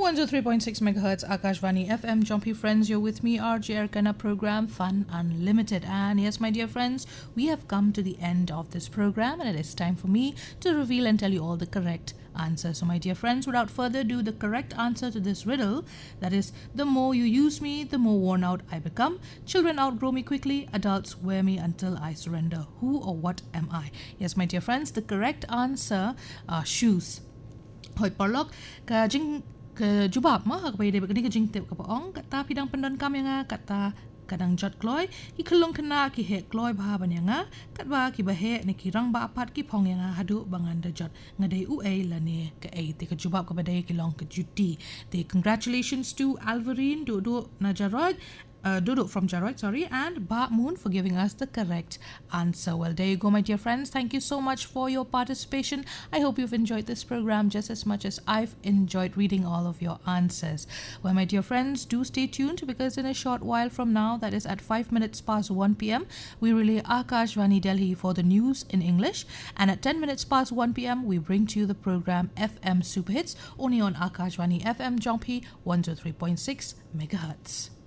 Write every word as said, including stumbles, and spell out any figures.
one oh three point six megahertz Akashvani F M. Jumpy friends, you're with me, R J Arkanna program Fun Unlimited. And yes, my dear friends, we have come to the end of this program, and it is time for me to reveal and tell you all the correct answer. So my dear friends, without further ado, the correct answer to this riddle, that is, the more you use me, the more worn out I become. Children outgrow me quickly, adults wear me until I surrender. Who or what am I? Yes, my dear friends, the correct answer are shoes. Hoi porlok ka jing ke jubab ma ka pai de ka jing tep ka paong kata pidang pendon kam yang kata kadang jot kloy ki kelung kena ki he kloy ba ban yang kat ba ki ba he ni ki rang ba apat ki phong yang hadu bangan da jot ngadai u ai la ne ka ai te ka jubab ka ba dai ki long ka juti. The congratulations to Alvarine Dodo Najarod Uh, Dodo from Jarod, sorry, and Ba Moon for giving us the correct answer. Well, there you go, my dear friends. Thank you so much for your participation. I hope you've enjoyed this program just as much as I've enjoyed reading all of your answers. Well, my dear friends, do stay tuned, because in a short while from now, that is at five minutes past one p.m., we relay Akashvani Delhi for the news in English, and at ten minutes past one p.m., we bring to you the program F M Super Hits, only on Akashvani F M Jumpy one oh three point six megahertz.